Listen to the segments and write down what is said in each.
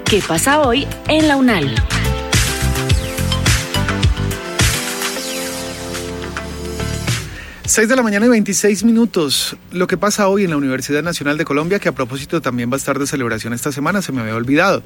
¿Qué pasa hoy en la UNAL? Seis de la mañana y 26 minutos. Lo que pasa hoy en la Universidad Nacional de Colombia, que a propósito también va a estar de celebración esta semana, se me había olvidado.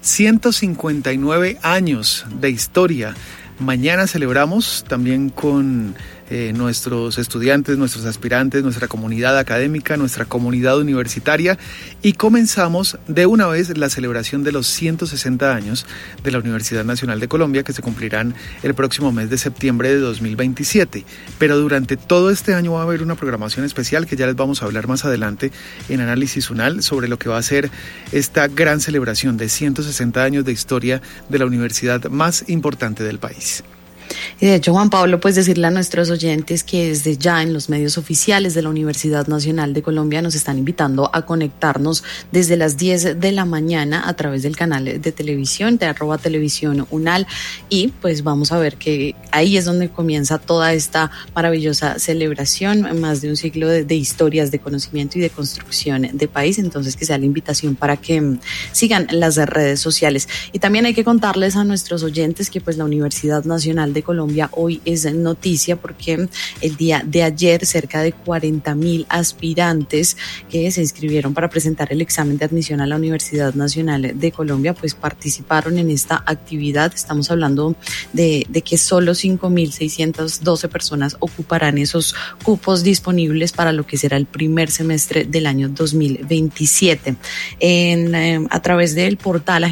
159 años de historia. Mañana celebramos también con nuestros estudiantes, nuestros aspirantes, nuestra comunidad académica, nuestra comunidad universitaria, y comenzamos de una vez la celebración de los 160 años de la Universidad Nacional de Colombia, que se cumplirán el próximo mes de septiembre de 2027. Pero durante todo este año va a haber una programación especial que ya les vamos a hablar más adelante en Análisis UNAL sobre lo que va a ser esta gran celebración de 160 años de historia de la universidad más importante del país. Y de hecho, Juan Pablo, pues decirle a nuestros oyentes que desde ya en los medios oficiales de la Universidad Nacional de Colombia nos están invitando a conectarnos desde las 10 de la mañana a través del canal de televisión, de @televisión UNAL, y pues vamos a ver que ahí es donde comienza toda esta maravillosa celebración, más de un siglo de historias, de conocimiento y de construcción de país. Entonces, que sea la invitación para que sigan las redes sociales. Y también hay que contarles a nuestros oyentes que pues la Universidad Nacional de Colombia hoy es noticia porque el día de ayer cerca de 40,000 aspirantes que se inscribieron para presentar el examen de admisión a la Universidad Nacional de Colombia pues participaron en esta actividad. Estamos hablando de que solo 5,612 personas ocuparán esos cupos disponibles para lo que será el primer semestre del año 2027. A través del portal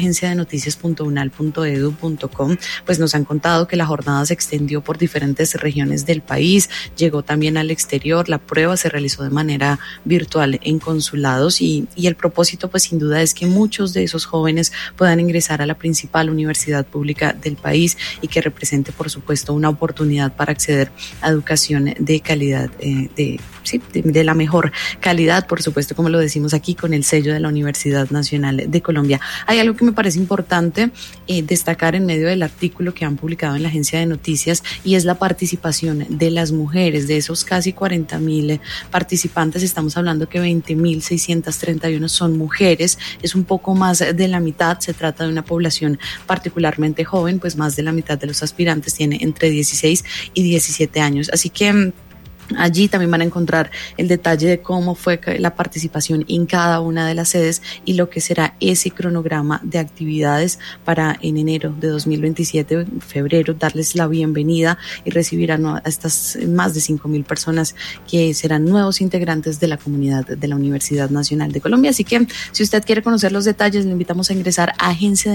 agenciadenoticias.unal.edu.com pues nos han contado que la jornada se extendió por diferentes regiones del país, llegó también al exterior, la prueba se realizó de manera virtual en consulados y el propósito pues sin duda es que muchos de esos jóvenes puedan ingresar a la principal universidad pública del país y que represente por supuesto una oportunidad para acceder a educación de calidad, de la mejor calidad, por supuesto, como lo decimos aquí, con el sello de la Universidad Nacional de Colombia. Hay algo que me parece importante destacar en medio del artículo que han publicado en la Agencia de Noticias y es la participación de las mujeres. De esos casi 40,000 participantes, estamos hablando que 20,631 son mujeres, es un poco más de la mitad. Se trata de una población particularmente joven, pues más de la mitad de los aspirantes tiene entre 16 y 17 años, así que allí también van a encontrar el detalle de cómo fue la participación en cada una de las sedes y lo que será ese cronograma de actividades para en enero de 2027, febrero, darles la bienvenida y recibir a estas más de 5,000 personas que serán nuevos integrantes de la comunidad de la Universidad Nacional de Colombia. Así que si usted quiere conocer los detalles, le invitamos a ingresar a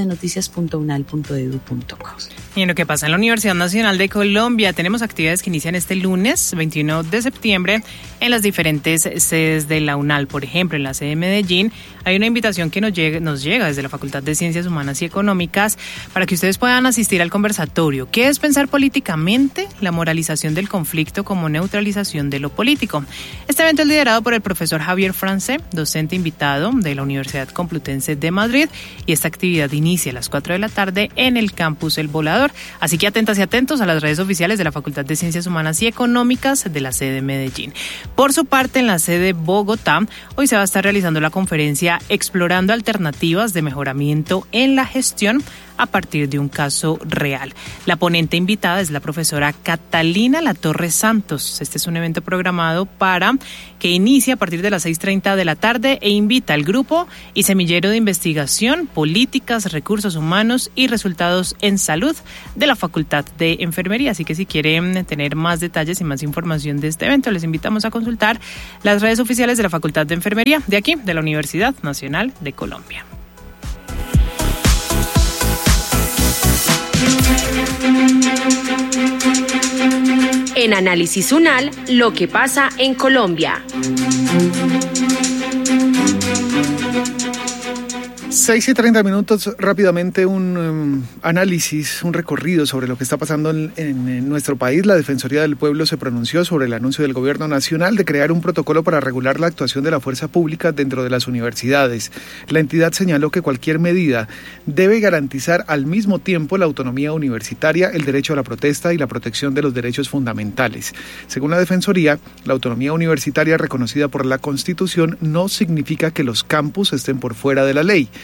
agenciadenoticias.unal.edu.co. Y en lo que pasa en la Universidad Nacional de Colombia, tenemos actividades que inician este lunes 21 de septiembre en las diferentes sedes de la UNAL. Por ejemplo, en la sede de Medellín hay una invitación que nos llega desde la Facultad de Ciencias Humanas y Económicas para que ustedes puedan asistir al conversatorio. ¿Qué es pensar políticamente? La moralización del conflicto como neutralización de lo político. Este evento es liderado por el profesor Javier Francé, docente invitado de la Universidad Complutense de Madrid, y esta actividad inicia a las 4 de la tarde en el campus El Volador. Así que atentas y atentos a las redes oficiales de la Facultad de Ciencias Humanas y Económicas de la sede de Medellín. Por su parte, en la sede de Bogotá, hoy se va a estar realizando la conferencia Explorando alternativas de mejoramiento en la gestión a partir de un caso real. La ponente invitada es la profesora Catalina Latorre Santos. Este es un evento programado que inicia a partir de las 6:30 de la tarde e invita al grupo y semillero de investigación, políticas, recursos humanos y resultados en salud de la Facultad de Enfermería. Así que si quieren tener más detalles y más información de este evento, les invitamos a consultar las redes oficiales de la Facultad de Enfermería de aquí, de la Universidad Nacional de Colombia. En Análisis UNAL, lo que pasa en Colombia. 6:30, rápidamente un análisis, un recorrido sobre lo que está pasando en nuestro país. La Defensoría del Pueblo se pronunció sobre el anuncio del Gobierno Nacional de crear un protocolo para regular la actuación de la fuerza pública dentro de las universidades. La entidad señaló que cualquier medida debe garantizar al mismo tiempo la autonomía universitaria, el derecho a la protesta y la protección de los derechos fundamentales. Según la Defensoría, la autonomía universitaria reconocida por la Constitución no significa que los campus estén por fuera de la ley.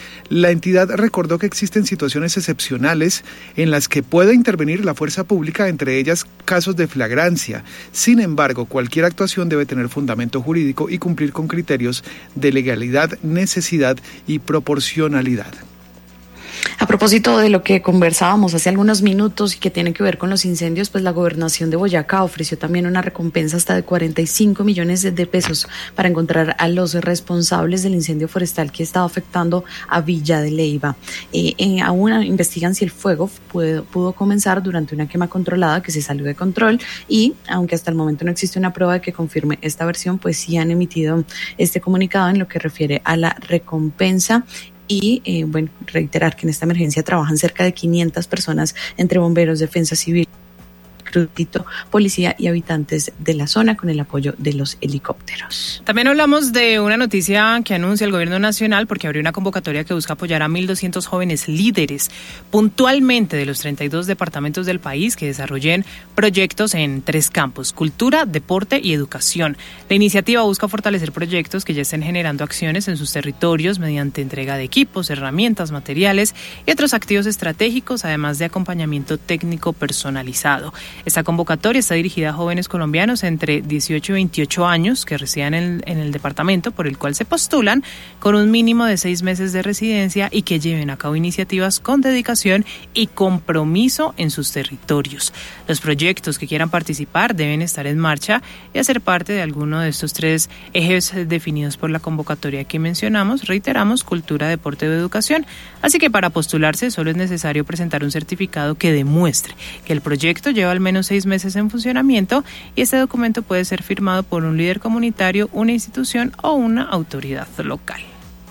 La entidad recordó que existen situaciones excepcionales en las que puede intervenir la fuerza pública, entre ellas casos de flagrancia. Sin embargo, cualquier actuación debe tener fundamento jurídico y cumplir con criterios de legalidad, necesidad y proporcionalidad. A propósito de lo que conversábamos hace algunos minutos y que tiene que ver con los incendios, pues la gobernación de Boyacá ofreció también una recompensa hasta de 45 millones de pesos para encontrar a los responsables del incendio forestal que estaba afectando a Villa de Leyva. Aún investigan si el fuego pudo comenzar durante una quema controlada que se salió de control y, aunque hasta el momento no existe una prueba que confirme esta versión, pues sí han emitido este comunicado en lo que refiere a la recompensa. Y, reiterar que en esta emergencia trabajan cerca de 500 personas entre bomberos, defensa civil, policía y habitantes de la zona con el apoyo de los helicópteros. También hablamos de una noticia que anuncia el gobierno nacional porque abrió una convocatoria que busca apoyar a 1.200 jóvenes líderes puntualmente de los 32 departamentos del país que desarrollen proyectos en 3 campos: cultura, deporte y educación. La iniciativa busca fortalecer proyectos que ya estén generando acciones en sus territorios mediante entrega de equipos, herramientas, materiales y otros activos estratégicos, además de acompañamiento técnico personalizado. Esta convocatoria está dirigida a jóvenes colombianos entre 18 y 28 años que residen en el departamento por el cual se postulan, con un mínimo de 6 meses de residencia y que lleven a cabo iniciativas con dedicación y compromiso en sus territorios. Los proyectos que quieran participar deben estar en marcha y hacer parte de alguno de estos 3 ejes definidos por la convocatoria que mencionamos. Reiteramos: cultura, deporte o educación. Así que para postularse solo es necesario presentar un certificado que demuestre que el proyecto lleva al menos 6 meses en funcionamiento y este documento puede ser firmado por un líder comunitario, una institución o una autoridad local.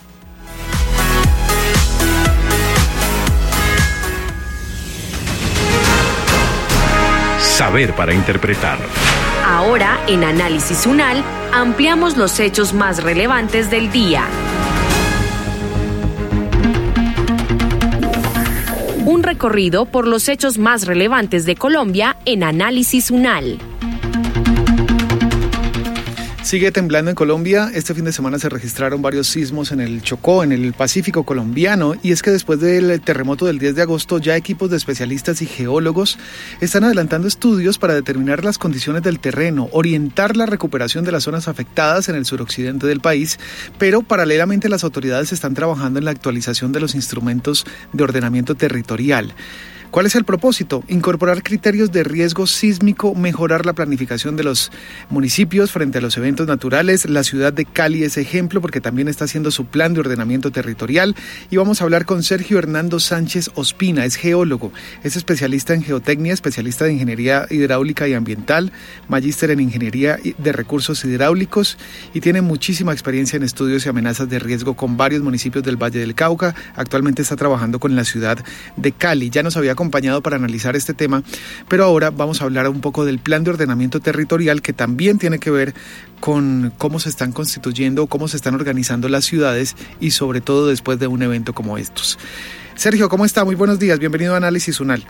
Saber para interpretar. Ahora, en Análisis UNAL, ampliamos los hechos más relevantes del día. Un recorrido por los hechos más relevantes de Colombia en Análisis UNAL. Sigue temblando en Colombia. Este fin de semana se registraron varios sismos en el Chocó, en el Pacífico colombiano, y es que después del terremoto del 10 de agosto ya equipos de especialistas y geólogos están adelantando estudios para determinar las condiciones del terreno, orientar la recuperación de las zonas afectadas en el suroccidente del país, pero paralelamente las autoridades están trabajando en la actualización de los instrumentos de ordenamiento territorial. ¿Cuál es el propósito? Incorporar criterios de riesgo sísmico, mejorar la planificación de los municipios frente a los eventos naturales. La ciudad de Cali es ejemplo porque también está haciendo su plan de ordenamiento territorial. Y vamos a hablar con Sergio Hernando Sánchez Ospina, es geólogo, es especialista en geotecnia, especialista de ingeniería hidráulica y ambiental, magíster en ingeniería de recursos hidráulicos y tiene muchísima experiencia en estudios y amenazas de riesgo con varios municipios del Valle del Cauca. Actualmente está trabajando con la ciudad de Cali. Ya nos había acompañado para analizar este tema, pero ahora vamos a hablar un poco del plan de ordenamiento territorial que también tiene que ver con cómo se están constituyendo, cómo se están organizando las ciudades y sobre todo después de un evento como estos. Sergio, ¿cómo está? Muy buenos días, bienvenido a Análisis UNAL.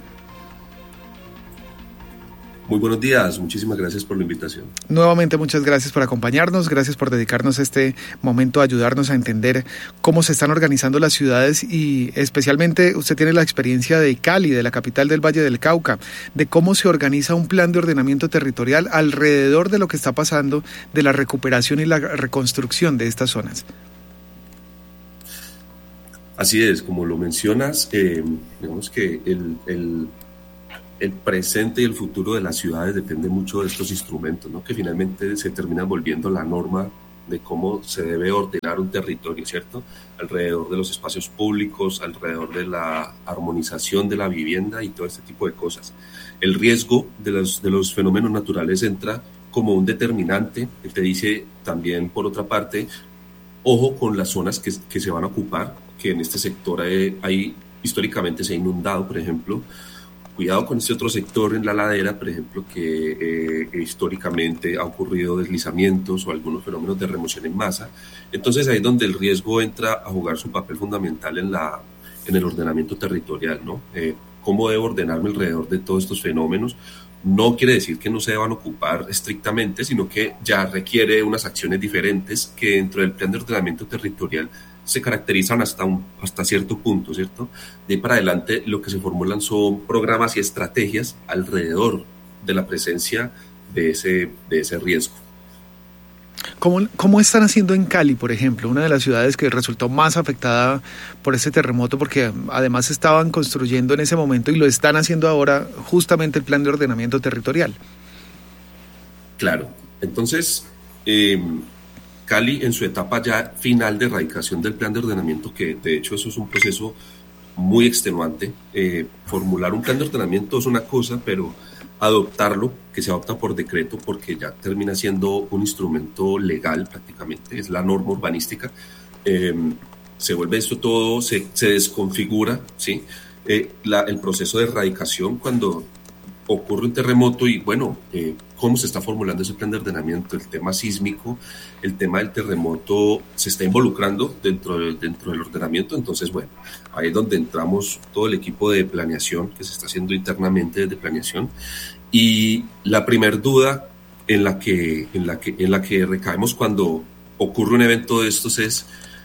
Muy buenos días, muchísimas gracias por la invitación. Nuevamente muchas gracias por acompañarnos, gracias por dedicarnos este momento a ayudarnos a entender cómo se están organizando las ciudades y especialmente usted tiene la experiencia de Cali, de la capital del Valle del Cauca, de cómo se organiza un plan de ordenamiento territorial alrededor de lo que está pasando, de la recuperación y la reconstrucción de estas zonas. Así es, como lo mencionas, digamos que el presente y el futuro de las ciudades depende mucho de estos instrumentos, ¿no? Que finalmente se terminan volviendo la norma de cómo se debe ordenar un territorio, ¿cierto? Alrededor de los espacios públicos, alrededor de la armonización de la vivienda y todo este tipo de cosas. El riesgo de los fenómenos naturales entra como un determinante que te dice también, por otra parte, ojo con las zonas que se van a ocupar, que en este sector históricamente se ha inundado, por ejemplo. Cuidado con este otro sector en la ladera, por ejemplo, que históricamente ha ocurrido deslizamientos o algunos fenómenos de remoción en masa. Entonces ahí es donde el riesgo entra a jugar su papel fundamental en el ordenamiento territorial, ¿no? ¿Cómo debo ordenarme alrededor de todos estos fenómenos? No quiere decir que no se deban ocupar estrictamente, sino que ya requiere unas acciones diferentes que dentro del plan de ordenamiento territorial se caracterizan hasta cierto punto, ¿cierto? De ahí para adelante lo que se formulan son programas y estrategias alrededor de la presencia de ese riesgo. ¿Cómo están haciendo en Cali, por ejemplo, una de las ciudades que resultó más afectada por este terremoto, porque además estaban construyendo en ese momento y lo están haciendo ahora justamente el plan de ordenamiento territorial? Claro, entonces Cali en su etapa ya final de erradicación del plan de ordenamiento, que de hecho eso es un proceso muy extenuante. Formular un plan de ordenamiento es una cosa, pero adoptarlo, que se adopta por decreto porque ya termina siendo un instrumento legal prácticamente, es la norma urbanística, se vuelve esto todo, se desconfigura, ¿sí? El proceso de erradicación cuando ocurre un terremoto y bueno, cómo se está formulando ese plan de ordenamiento, el tema sísmico, el tema del terremoto se está involucrando dentro del ordenamiento. Entonces bueno, ahí es donde entramos todo el equipo de planeación que se está haciendo internamente desde planeación, y la primer duda en la que recaemos cuando ocurre un evento de estos es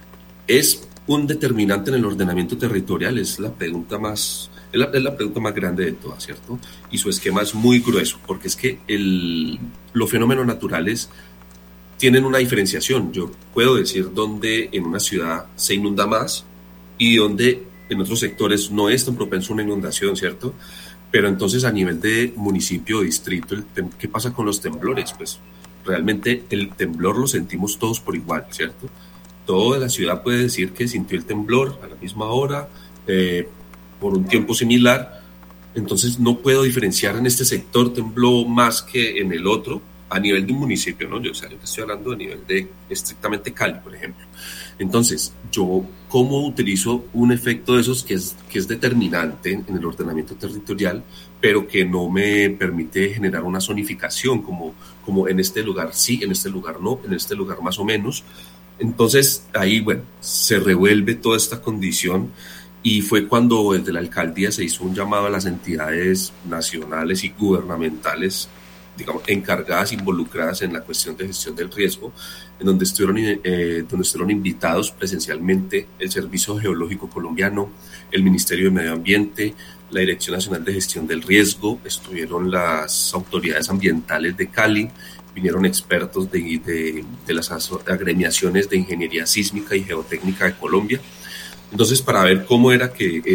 un determinante en el ordenamiento territorial. Es la pregunta más grande de todas, ¿cierto? Y su esquema es muy grueso, porque es que los fenómenos naturales tienen una diferenciación. Yo puedo decir dónde en una ciudad se inunda más y dónde en otros sectores no es tan propenso a una inundación, ¿cierto? Pero entonces a nivel de municipio o distrito, ¿qué pasa con los temblores? Pues realmente el temblor lo sentimos todos por igual, ¿cierto? Toda la ciudad puede decir que sintió el temblor a la misma hora, por un tiempo similar. Entonces no puedo diferenciar en este sector tembló más que en el otro a nivel de un municipio, ¿no? Yo te estoy hablando a nivel de estrictamente Cali, por ejemplo. Entonces, yo cómo utilizo un efecto de esos que es determinante en el ordenamiento territorial, pero que no me permite generar una zonificación como en este lugar sí, en este lugar no, en este lugar más o menos. Entonces, ahí, bueno, se revuelve toda esta condición. Y fue cuando desde la alcaldía se hizo un llamado a las entidades nacionales y gubernamentales, digamos, encargadas, involucradas en la cuestión de gestión del riesgo, en donde estuvieron invitados presencialmente el Servicio Geológico Colombiano, el Ministerio de Medio Ambiente, la Dirección Nacional de Gestión del Riesgo, estuvieron las autoridades ambientales de Cali, vinieron expertos de las agremiaciones de Ingeniería Sísmica y Geotécnica de Colombia. Entonces, para ver cómo era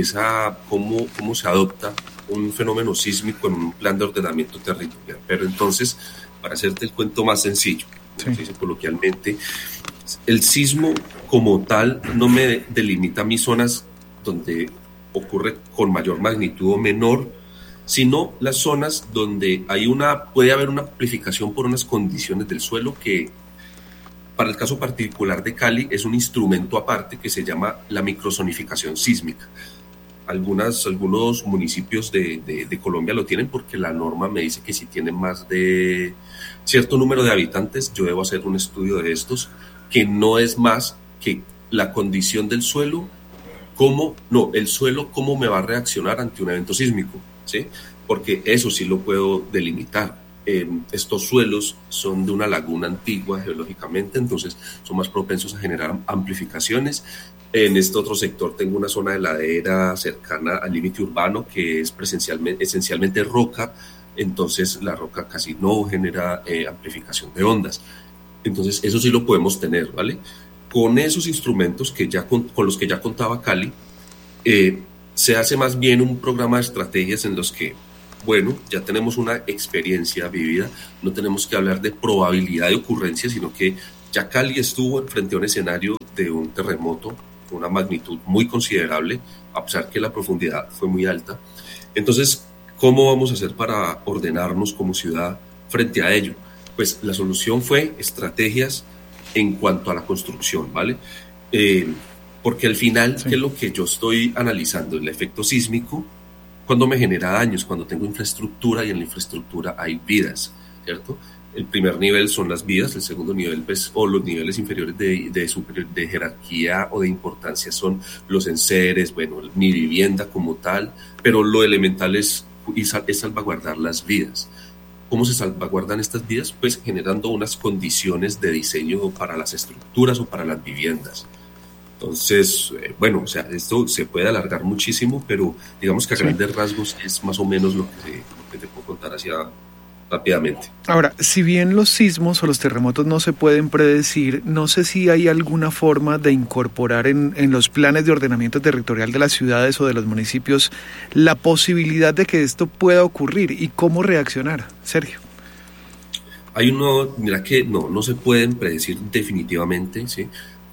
cómo se adopta un fenómeno sísmico en un plan de ordenamiento territorial. Pero entonces, para hacerte el cuento más sencillo, como se dice coloquialmente, el sismo como tal no me delimita mis zonas donde ocurre con mayor magnitud o menor, sino las zonas donde puede haber una amplificación por unas condiciones del suelo que, para el caso particular de Cali, es un instrumento aparte que se llama la microzonificación sísmica. Algunos municipios de Colombia lo tienen porque la norma me dice que si tienen más de cierto número de habitantes, yo debo hacer un estudio de estos, que no es más que la condición del suelo, el suelo cómo me va a reaccionar ante un evento sísmico, ¿sí? Porque eso sí lo puedo delimitar. Estos suelos son de una laguna antigua geológicamente, entonces son más propensos a generar amplificaciones. En este otro sector tengo una zona de ladera cercana al límite urbano que es esencialmente roca, entonces la roca casi no genera amplificación de ondas. Entonces eso sí lo podemos tener, ¿vale? Con esos instrumentos con los que ya contaba Cali, se hace más bien un programa de estrategias en los que, bueno, ya tenemos una experiencia vivida, no tenemos que hablar de probabilidad de ocurrencia, sino que ya Cali estuvo frente a un escenario de un terremoto con una magnitud muy considerable, a pesar que la profundidad fue muy alta. Entonces, ¿cómo vamos a hacer para ordenarnos como ciudad frente a ello? Pues la solución fue estrategias en cuanto a la construcción, ¿vale? Porque al final, sí, ¿qué es lo que yo estoy analizando? El efecto sísmico, cuando me genera daños, cuando tengo infraestructura y en la infraestructura hay vidas, ¿cierto? El primer nivel son las vidas, el segundo nivel, pues, o los niveles inferiores de jerarquía o de importancia son los enseres, bueno, mi vivienda como tal, pero lo elemental es salvaguardar las vidas. ¿Cómo se salvaguardan estas vidas? Pues generando unas condiciones de diseño para las estructuras o para las viviendas. Entonces, bueno, o sea, esto se puede alargar muchísimo, pero digamos que a grandes rasgos es más o menos lo que te puedo contar rápidamente. Ahora, si bien los sismos o los terremotos no se pueden predecir, no sé si hay alguna forma de incorporar en los planes de ordenamiento territorial de las ciudades o de los municipios la posibilidad de que esto pueda ocurrir y cómo reaccionar. Sergio. Mira que no se pueden predecir definitivamente, ¿sí?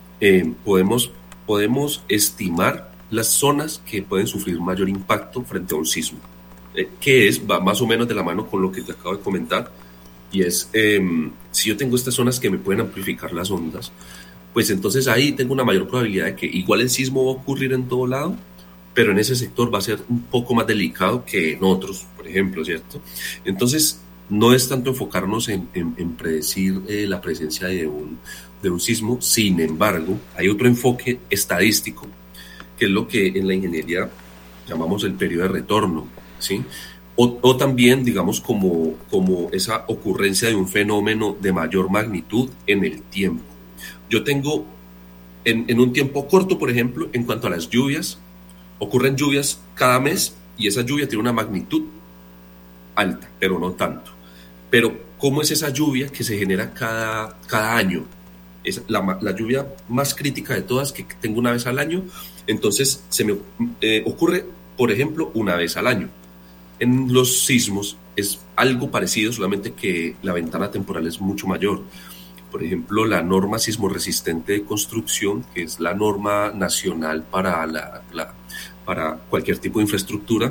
Podemos estimar las zonas que pueden sufrir mayor impacto frente a un sismo. Que va más o menos de la mano con lo que te acabo de comentar, y es, si yo tengo estas zonas que me pueden amplificar las ondas, pues entonces ahí tengo una mayor probabilidad de que igual el sismo va a ocurrir en todo lado, pero en ese sector va a ser un poco más delicado que en otros, por ejemplo, ¿cierto? Entonces, no es tanto enfocarnos en predecir la presencia de un sismo. Sin embargo, hay otro enfoque estadístico, que es lo que en la ingeniería llamamos el periodo de retorno, ¿sí? O también, digamos, como esa ocurrencia de un fenómeno de mayor magnitud en el tiempo. Yo tengo, en un tiempo corto, por ejemplo, en cuanto a las lluvias, ocurren lluvias cada mes y esa lluvia tiene una magnitud alta, pero no tanto. Pero, ¿cómo es esa lluvia que se genera cada año? Es la lluvia más crítica de todas, que tengo una vez al año, entonces se me ocurre, por ejemplo, una vez al año. En los sismos es algo parecido, solamente que la ventana temporal es mucho mayor. Por ejemplo, la norma sismorresistente de construcción, que es la norma nacional para cualquier tipo de infraestructura,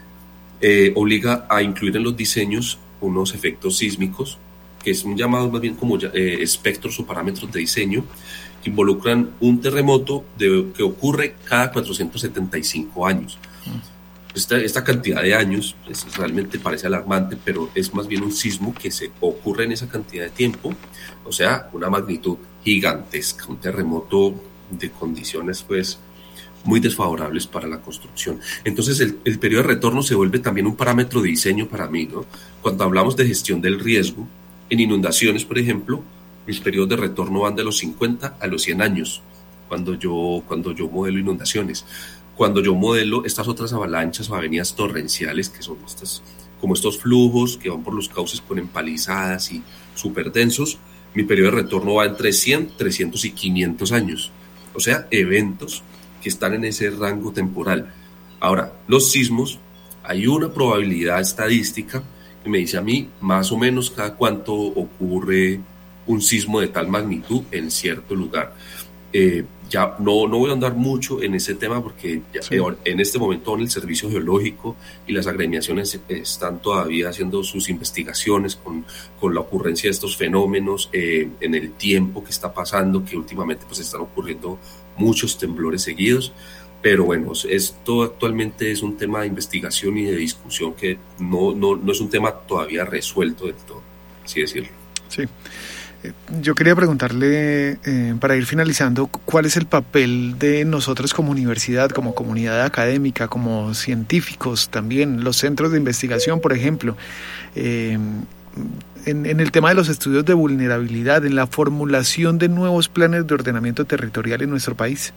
obliga a incluir en los diseños unos efectos sísmicos, que son llamados más bien como espectros o parámetros de diseño, que involucran un terremoto que ocurre cada 475 años. Esta cantidad de años realmente parece alarmante, pero es más bien un sismo que se ocurre en esa cantidad de tiempo, o sea, una magnitud gigantesca, un terremoto de condiciones pues muy desfavorables para la construcción. Entonces el periodo de retorno se vuelve también un parámetro de diseño para mí, ¿no? Cuando hablamos de gestión del riesgo, en inundaciones, por ejemplo, mis periodos de retorno van de los 50 a los 100 años, cuando yo modelo inundaciones. Cuando yo modelo estas otras avalanchas o avenidas torrenciales, que son estos flujos que van por los cauces con empalizadas y súper densos, mi periodo de retorno va entre 100, 300 y 500 años. O sea, eventos que están en ese rango temporal. Ahora, los sismos, hay una probabilidad estadística que me dice a mí más o menos cada cuánto ocurre un sismo de tal magnitud en cierto lugar. Ya no voy a andar mucho en ese tema porque en este momento el Servicio Geológico y las agremiaciones están todavía haciendo sus investigaciones con la ocurrencia de estos fenómenos en el tiempo que está pasando, que últimamente pues están ocurriendo muchos temblores seguidos, pero bueno, esto actualmente es un tema de investigación y de discusión que no es un tema todavía resuelto del todo, así decirlo. Sí. Yo quería preguntarle, para ir finalizando, ¿cuál es el papel de nosotros como universidad, como comunidad académica, como científicos también, los centros de investigación, por ejemplo, en el tema de los estudios de vulnerabilidad, en la formulación de nuevos planes de ordenamiento territorial en nuestro país?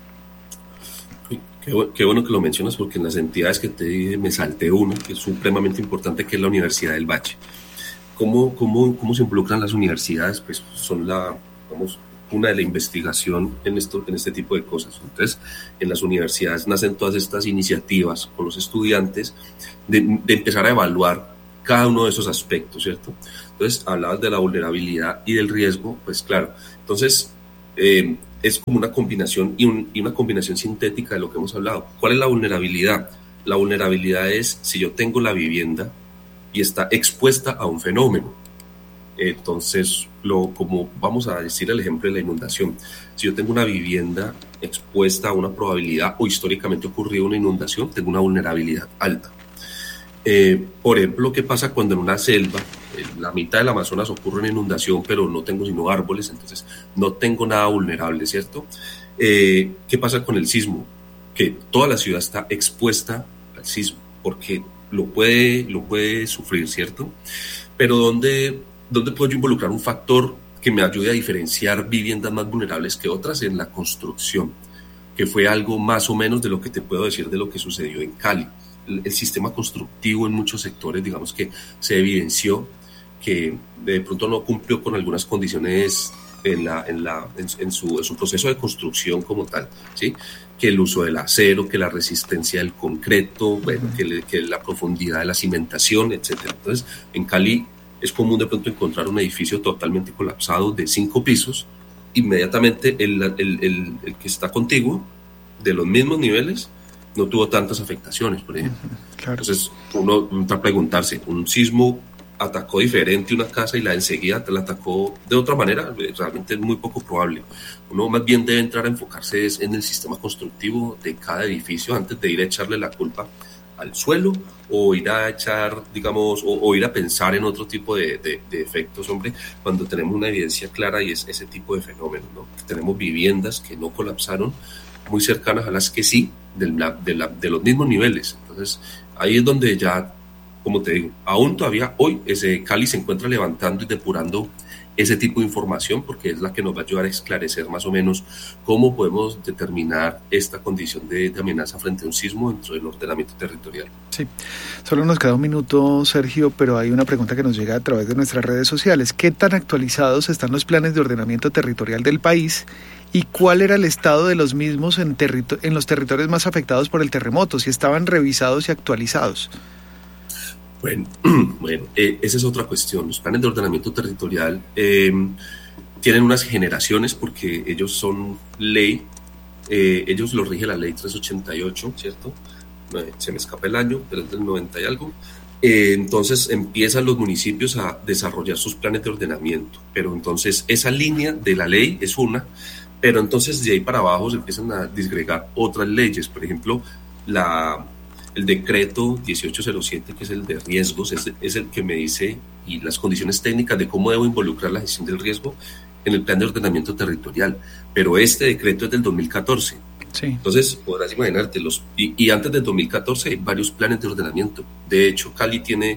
Qué bueno que lo mencionas, porque en las entidades que te dije me salté una que es supremamente importante, que es la Universidad del Valle. ¿Cómo se involucran las universidades? Pues son una de la investigación en este tipo de cosas. Entonces, en las universidades nacen todas estas iniciativas con los estudiantes de empezar a evaluar cada uno de esos aspectos, ¿cierto? Entonces, hablabas de la vulnerabilidad y del riesgo, pues claro. Entonces, es como una combinación y una combinación sintética de lo que hemos hablado. ¿Cuál es la vulnerabilidad? La vulnerabilidad es si yo tengo la vivienda y está expuesta a un fenómeno. Entonces, como vamos a decir el ejemplo de la inundación, si yo tengo una vivienda expuesta a una probabilidad o históricamente ocurrió una inundación, tengo una vulnerabilidad alta. Por ejemplo, ¿qué pasa cuando en una selva, en la mitad del Amazonas ocurre una inundación, pero no tengo sino árboles, entonces no tengo nada vulnerable, ¿cierto? ¿Qué pasa con el sismo? Que toda la ciudad está expuesta al sismo, porque lo puede sufrir, ¿cierto? Pero ¿dónde puedo yo involucrar un factor que me ayude a diferenciar viviendas más vulnerables que otras en la construcción, que fue algo más o menos de lo que te puedo decir de lo que sucedió en Cali. El sistema constructivo en muchos sectores, digamos que se evidenció que de pronto no cumplió con algunas condiciones en su proceso de construcción como tal, ¿sí? Que el uso del acero, que la resistencia del concreto, bueno, que la profundidad de la cimentación, etcétera. Entonces, en Cali es común de pronto encontrar un edificio totalmente colapsado de 5 pisos, inmediatamente el que está contiguo, de los mismos niveles, no tuvo tantas afectaciones, por ejemplo. Claro. Entonces, uno entra a preguntarse, un sismo atacó diferente una casa y la enseguida la atacó de otra manera, realmente es muy poco probable. Uno más bien debe entrar a enfocarse en el sistema constructivo de cada edificio antes de ir a echarle la culpa al suelo o ir a echar, digamos, o ir a pensar en otro tipo de efectos, hombre, cuando tenemos una evidencia clara y es ese tipo de fenómenos, ¿no? Tenemos viviendas que no colapsaron, muy cercanas a las que sí, de los mismos niveles. Entonces, ahí es donde ya, como te digo, aún todavía hoy ese Cali se encuentra levantando y depurando ese tipo de información, porque es la que nos va a ayudar a esclarecer más o menos cómo podemos determinar esta condición de amenaza frente a un sismo dentro del ordenamiento territorial. Sí, solo nos queda un minuto, Sergio, pero hay una pregunta que nos llega a través de nuestras redes sociales. ¿Qué tan actualizados están los planes de ordenamiento territorial del país y cuál era el estado de los mismos en los territorios más afectados por el terremoto? Si estaban revisados y actualizados. Bueno, esa es otra cuestión. Los planes de ordenamiento territorial tienen unas generaciones porque ellos son ley, ellos los rige la ley 388, ¿cierto? Se me escapa el año, pero es del 90 y algo. Entonces empiezan los municipios a desarrollar sus planes de ordenamiento, pero entonces esa línea de la ley es una, pero entonces de ahí para abajo se empiezan a disgregar otras leyes. Por ejemplo, el decreto 1807, que es el de riesgos, es el que me dice y las condiciones técnicas de cómo debo involucrar la gestión del riesgo en el plan de ordenamiento territorial. Pero este decreto es del 2014. Sí. Entonces, podrás imaginarte, y antes del 2014 hay varios planes de ordenamiento. De hecho, Cali tiene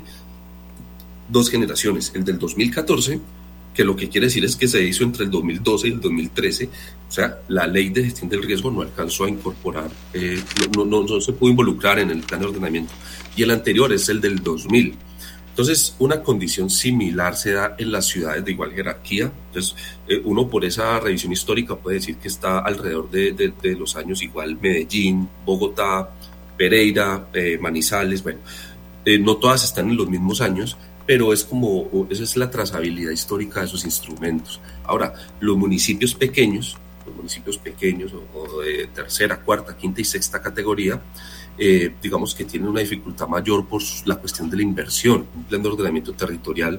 2 generaciones. El del 2014, que lo que quiere decir es que se hizo entre el 2012 y el 2013, o sea, la ley de gestión del riesgo no alcanzó a incorporar, no se pudo involucrar en el plan de ordenamiento, y el anterior es el del 2000. Entonces, una condición similar se da en las ciudades de igual jerarquía. Entonces, uno por esa revisión histórica puede decir que está alrededor de los años igual Medellín, Bogotá, Pereira, Manizales, bueno, no todas están en los mismos años, pero esa es la trazabilidad histórica de esos instrumentos. Ahora, los municipios pequeños o de tercera, cuarta, quinta y sexta categoría, digamos que tienen una dificultad mayor por la cuestión de la inversión. Un plan de ordenamiento territorial,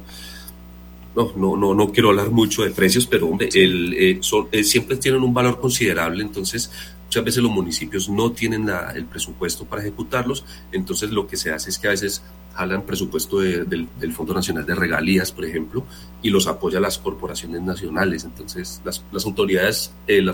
no quiero hablar mucho de precios, pero hombre, siempre tienen un valor considerable, entonces muchas veces los municipios no tienen el presupuesto para ejecutarlos, entonces lo que se hace es que a veces jalan presupuesto del Fondo Nacional de Regalías, por ejemplo, y los apoya las corporaciones nacionales. Entonces las autoridades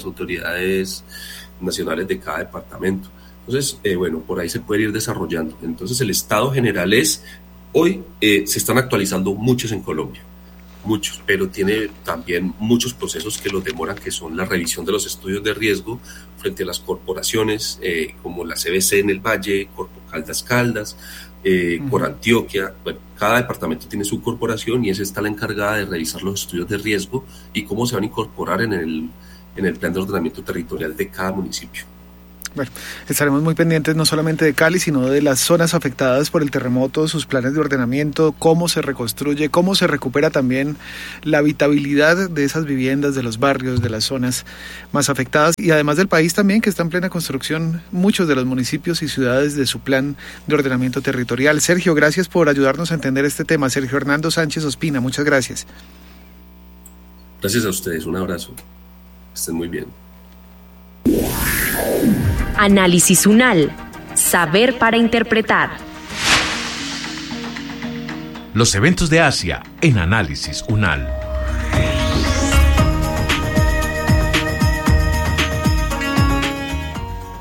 nacionales de cada departamento. Entonces, por ahí se puede ir desarrollando. Entonces el estado general hoy se están actualizando muchos en Colombia, muchos, pero tiene también muchos procesos que los demoran, que son la revisión de los estudios de riesgo frente a las corporaciones como la CBC en el Valle, Corpo Caldas, Corantioquia. Bueno, cada departamento tiene su corporación y esa está la encargada de revisar los estudios de riesgo y cómo se van a incorporar en el plan de ordenamiento territorial de cada municipio. Bueno, estaremos muy pendientes no solamente de Cali, sino de las zonas afectadas por el terremoto, sus planes de ordenamiento, cómo se reconstruye, cómo se recupera también la habitabilidad de esas viviendas, de los barrios, de las zonas más afectadas, y además del país también, que está en plena construcción muchos de los municipios y ciudades de su plan de ordenamiento territorial. Sergio, gracias por ayudarnos a entender este tema. Sergio Hernando Sánchez Ospina, muchas gracias. Gracias a ustedes, un abrazo. Estén muy bien. Análisis UNAL. Saber para interpretar. Los eventos de Asia en Análisis UNAL.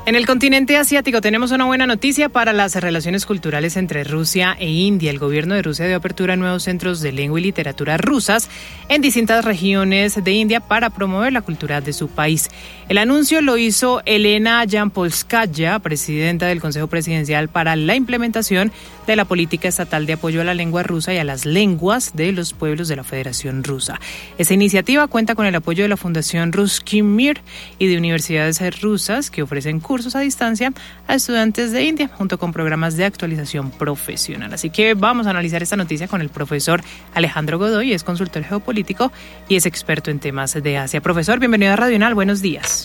En el continente asiático tenemos una buena noticia para las relaciones culturales entre Rusia e India. El gobierno de Rusia dio apertura a nuevos centros de lengua y literatura rusas en distintas regiones de India para promover la cultura de su país. El anuncio lo hizo Elena Yampolskaya, presidenta del Consejo Presidencial para la implementación de la política estatal de apoyo a la lengua rusa y a las lenguas de los pueblos de la Federación Rusa. Esta iniciativa cuenta con el apoyo de la Fundación Ruski Mir y de universidades rusas que ofrecen cursos a distancia a estudiantes de India, junto con programas de actualización profesional. Así que vamos a analizar esta noticia con el profesor Alejandro Godoy, es consultor geopolítico y es experto en temas de Asia. Profesor, bienvenido a Radio UNAL, buenos días.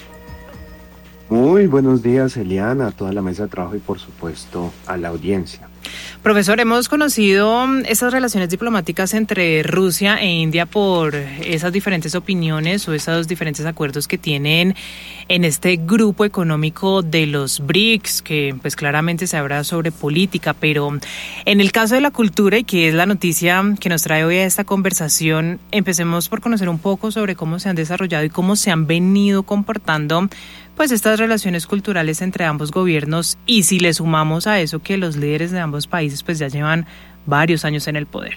Muy buenos días, Eliana, a toda la mesa de trabajo y por supuesto a la audiencia. Profesor, hemos conocido esas relaciones diplomáticas entre Rusia e India por esas diferentes opiniones o esos diferentes acuerdos que tienen en este grupo económico de los BRICS, que pues claramente se habla sobre política, pero en el caso de la cultura, y que es la noticia que nos trae hoy a esta conversación, empecemos por conocer un poco sobre cómo se han desarrollado y cómo se han venido comportando pues estas relaciones culturales entre ambos gobiernos, y si le sumamos a eso que los líderes de ambos países pues ya llevan varios años en el poder.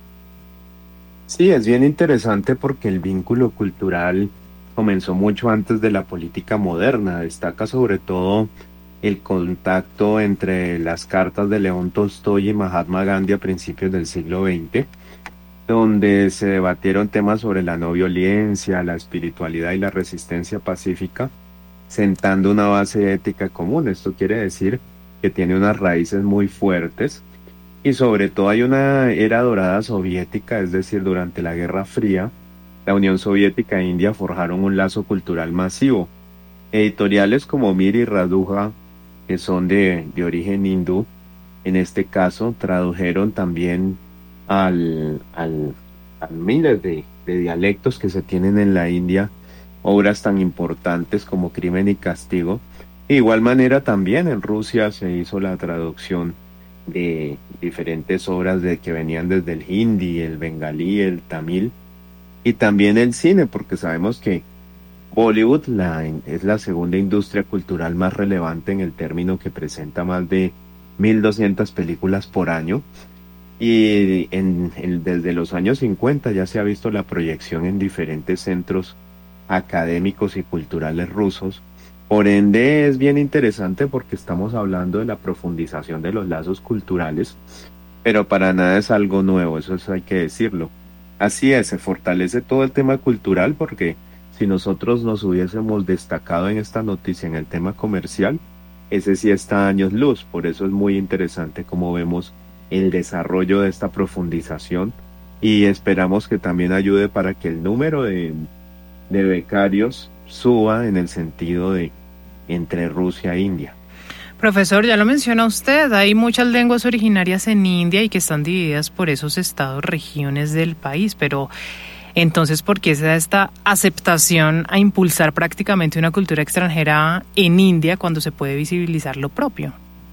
Sí, es bien interesante porque el vínculo cultural comenzó mucho antes de la política moderna. Destaca sobre todo el contacto entre las cartas de León Tolstoy y Mahatma Gandhi a principios del siglo XX, donde se debatieron temas sobre la no violencia, la espiritualidad y la resistencia pacífica, sentando una base ética común. Esto quiere decir que tiene unas raíces muy fuertes y sobre todo hay una era dorada soviética, es decir, durante la Guerra Fría, la Unión Soviética e India forjaron un lazo cultural masivo. Editoriales como Mir y Raduja, que son de origen hindú, en este caso tradujeron también al miles de dialectos que se tienen en la India obras tan importantes como Crimen y Castigo. De igual manera también en Rusia se hizo la traducción de diferentes obras que venían desde el hindi, el bengalí, el tamil, y también el cine, porque sabemos que Bollywood es la segunda industria cultural más relevante en el término, que presenta más de 1.200 películas por año, y desde los años 50 ya se ha visto la proyección en diferentes centros académicos y culturales rusos. Por ende es bien interesante porque estamos hablando de la profundización de los lazos culturales, pero para nada es algo nuevo, eso hay que decirlo. Así es, se fortalece todo el tema cultural, porque si nosotros nos hubiésemos destacado en esta noticia en el tema comercial, ese sí está a años luz. Por eso es muy interesante cómo vemos el desarrollo de esta profundización, y esperamos que también ayude para que el número de becarios suba en el sentido de entre Rusia e India. Profesor, ya lo menciona usted, hay muchas lenguas originarias en India y que están divididas por esos estados, regiones del país, pero entonces, ¿por qué se da esta aceptación a impulsar prácticamente una cultura extranjera en India cuando se puede visibilizar lo propio?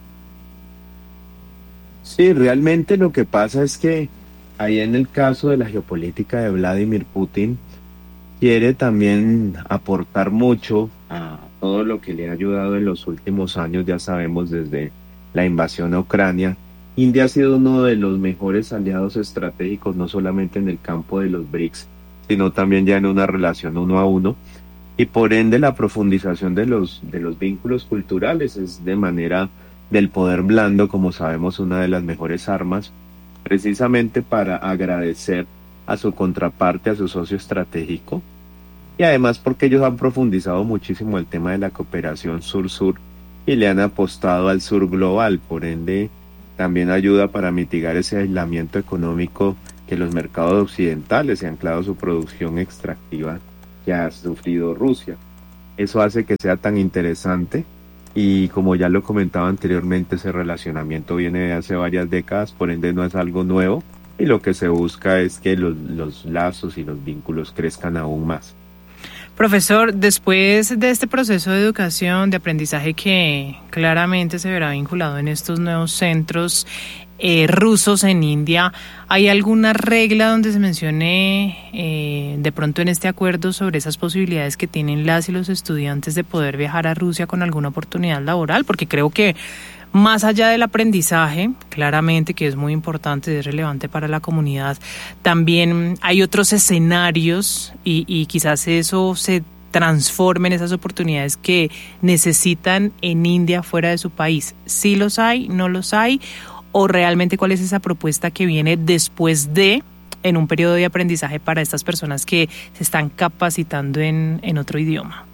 Sí, realmente lo que pasa es que ahí en el caso de la geopolítica de Vladimir Putin, quiere también aportar mucho a todo lo que le ha ayudado en los últimos años. Ya sabemos, desde la invasión a Ucrania, India ha sido uno de los mejores aliados estratégicos, no solamente en el campo de los BRICS, sino también ya en una relación 1 a 1, y por ende la profundización de los vínculos culturales es de manera del poder blando, como sabemos, una de las mejores armas, precisamente para agradecer a su contraparte, a su socio estratégico, y además porque ellos han profundizado muchísimo el tema de la cooperación sur-sur y le han apostado al sur global. Por ende también ayuda para mitigar ese aislamiento económico que los mercados occidentales y anclado su producción extractiva que ha sufrido Rusia. Eso hace que sea tan interesante, y como ya lo comentaba anteriormente, ese relacionamiento viene de hace varias décadas, por ende no es algo nuevo, y lo que se busca es que los lazos y los vínculos crezcan aún más. Profesor, después de este proceso de educación, de aprendizaje que claramente se verá vinculado en estos nuevos centros, rusos en India. ¿Hay alguna regla donde se mencione de pronto en este acuerdo sobre esas posibilidades que tienen las y los estudiantes de poder viajar a Rusia con alguna oportunidad laboral? Porque creo que más allá del aprendizaje, claramente que es muy importante, es relevante para la comunidad, también hay otros escenarios y quizás eso se transforme en esas oportunidades que necesitan en India fuera de su país. ¿Sí los hay? ¿No los hay? ¿O realmente cuál es esa propuesta que viene después en un periodo de aprendizaje para estas personas que se están capacitando en otro idioma?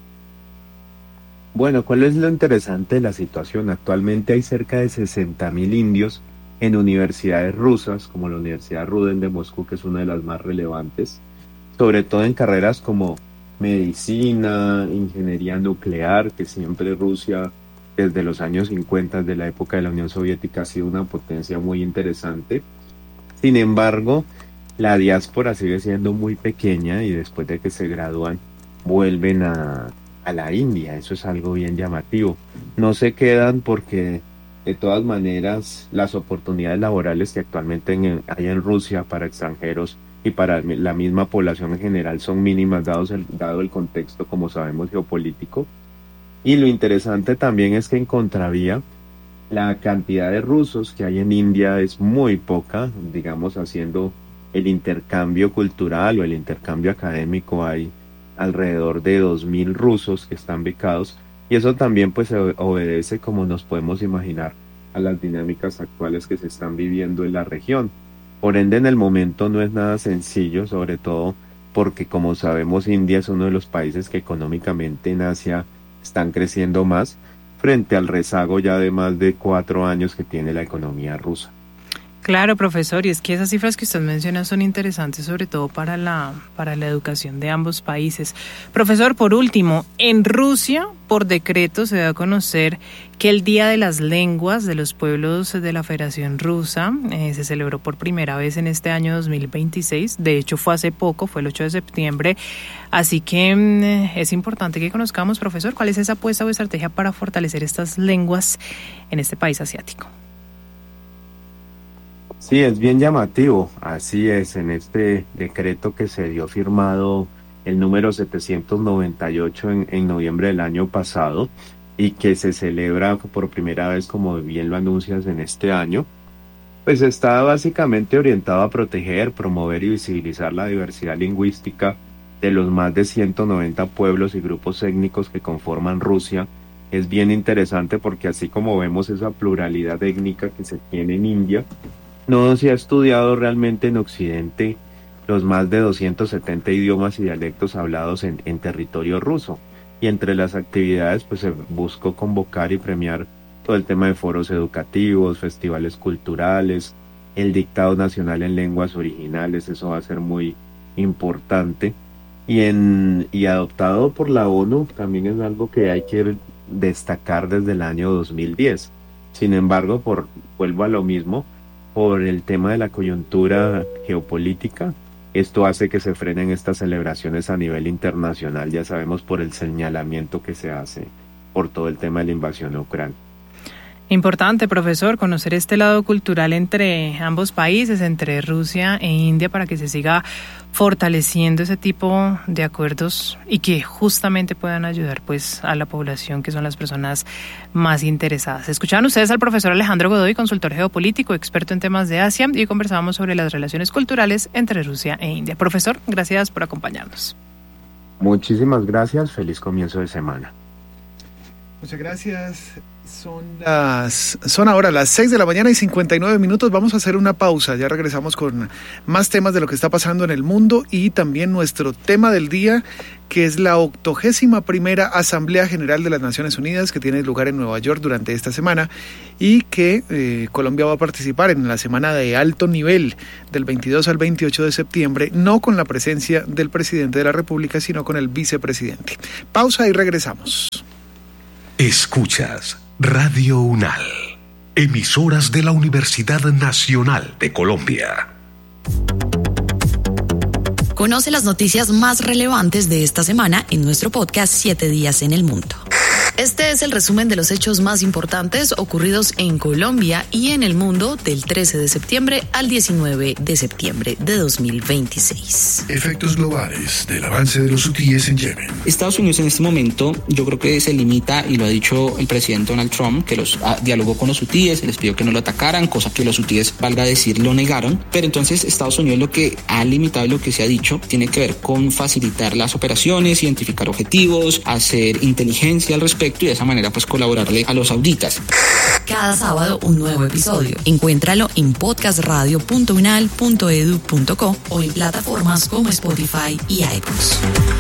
Bueno, ¿cuál es lo interesante de la situación? Actualmente hay cerca de 60.000 indios en universidades rusas, como la Universidad Ruden de Moscú, que es una de las más relevantes, sobre todo en carreras como medicina, ingeniería nuclear, que siempre Rusia, desde los años 50, de la época de la Unión Soviética, ha sido una potencia muy interesante. Sin embargo, la diáspora sigue siendo muy pequeña y después de que se gradúan, vuelven a la India. Eso es algo bien llamativo. No se quedan porque de todas maneras las oportunidades laborales que actualmente hay en Rusia para extranjeros y para la misma población en general son mínimas dado el contexto, como sabemos, geopolítico. Y lo interesante también es que en contravía la cantidad de rusos que hay en India es muy poca, digamos, haciendo el intercambio cultural o el intercambio académico. Hay alrededor de 2.000 rusos que están becados, y eso también pues obedece, como nos podemos imaginar, a las dinámicas actuales que se están viviendo en la región. Por ende, en el momento no es nada sencillo, sobre todo porque, como sabemos, India es uno de los países que económicamente en Asia están creciendo más, frente al rezago ya de más de 4 años que tiene la economía rusa. Claro, profesor, y es que esas cifras que usted menciona son interesantes, sobre todo para la educación de ambos países. Profesor, por último, en Rusia, por decreto, se da a conocer que el Día de las Lenguas de los Pueblos de la Federación Rusa se celebró por primera vez en este año 2026. De hecho, fue hace poco, fue el 8 de septiembre. Así que es importante que conozcamos, profesor, cuál es esa apuesta o estrategia para fortalecer estas lenguas en este país asiático. Sí, es bien llamativo. Así es, en este decreto que se dio firmado el número 798 en noviembre del año pasado y que se celebra por primera vez, como bien lo anuncias, en este año, pues está básicamente orientado a proteger, promover y visibilizar la diversidad lingüística de los más de 190 pueblos y grupos étnicos que conforman Rusia. Es bien interesante porque así como vemos esa pluralidad étnica que se tiene en India, no se ha estudiado realmente en Occidente los más de 270 idiomas y dialectos hablados en territorio ruso. Y entre las actividades pues se buscó convocar y premiar todo el tema de foros educativos, festivales culturales, el dictado nacional en lenguas originales, eso va a ser muy importante. Y adoptado por la ONU también es algo que hay que destacar desde el año 2010. Sin embargo, vuelvo a lo mismo, por el tema de la coyuntura geopolítica, esto hace que se frenen estas celebraciones a nivel internacional, ya sabemos, por el señalamiento que se hace por todo el tema de la invasión a Ucrania. Importante, profesor, conocer este lado cultural entre ambos países, entre Rusia e India, para que se siga fortaleciendo ese tipo de acuerdos y que justamente puedan ayudar pues a la población, que son las personas más interesadas. Escuchaban ustedes al profesor Alejandro Godoy, consultor geopolítico, experto en temas de Asia, y conversábamos sobre las relaciones culturales entre Rusia e India. Profesor, gracias por acompañarnos. Muchísimas gracias, feliz comienzo de semana. Muchas gracias. Son ahora las 6 de la mañana y 59 minutos. Vamos a hacer una pausa. Ya regresamos con más temas de lo que está pasando en el mundo y también nuestro tema del día, que es la 81ª Asamblea General de las Naciones Unidas, que tiene lugar en Nueva York durante esta semana y que Colombia va a participar en la semana de alto nivel del 22 al 28 de septiembre, no con la presencia del presidente de la República, sino con el vicepresidente. Pausa y regresamos. Escuchas Radio UNAL, emisoras de la Universidad Nacional de Colombia. Conoce las noticias más relevantes de esta semana en nuestro podcast 7 días en el mundo. Este es el resumen de los hechos más importantes ocurridos en Colombia y en el mundo del 13 de septiembre al 19 de septiembre de 2026. Efectos globales del avance de los hutíes en Yemen. Estados Unidos en este momento yo creo que se limita, y lo ha dicho el presidente Donald Trump, que dialogó con los hutíes, les pidió que no lo atacaran, cosa que los hutíes, valga decir, lo negaron. Pero entonces Estados Unidos lo que ha limitado y lo que se ha dicho tiene que ver con facilitar las operaciones, identificar objetivos, hacer inteligencia al respecto y de esa manera pues colaborarle a los sauditas. Cada sábado un nuevo episodio. Encuéntralo en podcastradio.unal.edu.co o en plataformas como Spotify y iTunes.